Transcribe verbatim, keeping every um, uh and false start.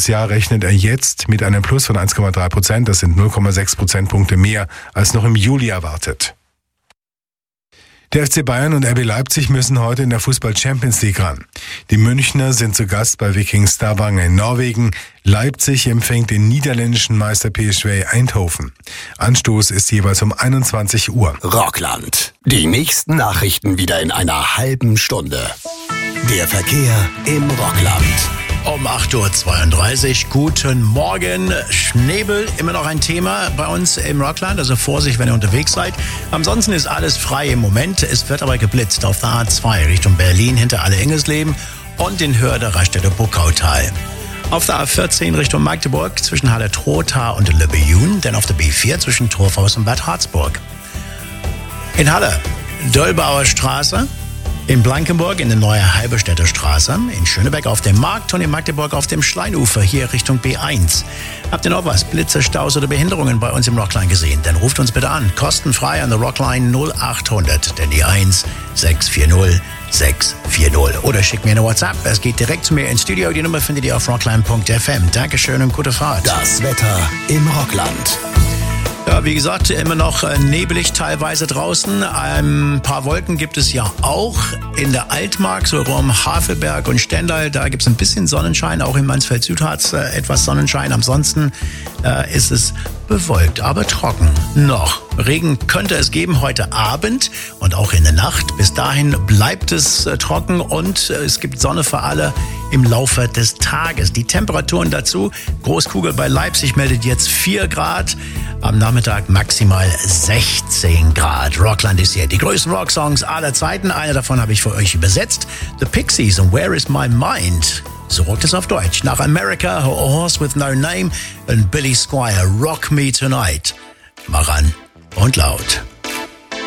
dieses Jahr rechnet er jetzt mit einem Plus von eins Komma drei Prozent. Das sind null Komma sechs Prozentpunkte mehr als noch im Juli erwartet. Der F C Bayern und R B Leipzig müssen heute in der Fußball-Champions League ran. Die Münchner sind zu Gast bei Viking Stavanger in Norwegen. Leipzig empfängt den niederländischen Meister P S V Eindhoven. Anstoß ist jeweils um einundzwanzig Uhr. Rockland. Die nächsten Nachrichten wieder in einer halben Stunde. Der Verkehr im Rockland. Um acht Uhr zweiunddreißig. Guten Morgen. Schnee immer noch ein Thema bei uns im Rockland. Also Vorsicht, wenn ihr unterwegs seid. Ansonsten ist alles frei im Moment. Es wird aber geblitzt auf der A zwei Richtung Berlin hinter Alle-Engelsleben und in Hörde, Raststätte, Buckautal. Auf der A vierzehn Richtung Magdeburg zwischen Halle-Trotha und Löbejun. Dann auf der B vier zwischen Torfhaus und Bad Harzburg. In Halle, Döllbauer Straße. In Blankenburg in der neue Halberstädter Straße, in Schönebeck auf dem Markt und in Magdeburg auf dem Schleinufer, hier Richtung B eins. Habt ihr noch was? Blitze, Staus oder Behinderungen bei uns im Rockline gesehen? Dann ruft uns bitte an. Kostenfrei an der Rockline null achthundert, denn die eins sechs vier null sechs vier null. Oder schickt mir eine WhatsApp. Es geht direkt zu mir ins Studio. Die Nummer findet ihr auf rockline punkt f m. Dankeschön und gute Fahrt. Das Wetter im Rockland. Ja, wie gesagt, immer noch nebelig teilweise draußen. Ein paar Wolken gibt es ja auch in der Altmark, so rum Havelberg und Stendal. Da gibt es ein bisschen Sonnenschein. Auch in Mansfeld Süd hat es äh, etwas Sonnenschein. Ansonsten äh, ist es bewölkt, aber trocken noch. Regen könnte es geben heute Abend und auch in der Nacht. Bis dahin bleibt es äh, trocken und äh, es gibt Sonne für alle im Laufe des Tages. Die Temperaturen dazu, Großkugel bei Leipzig meldet jetzt vier Grad. Am Nachmittag maximal sechzehn Grad. Rockland ist hier. Die größten Rocksongs aller Zeiten. Eine davon habe ich für euch übersetzt. The Pixies und Where is My Mind? So rockt es auf Deutsch. Nach America, A Horse with No Name und Billy Squier, Rock Me Tonight. Mach an und laut.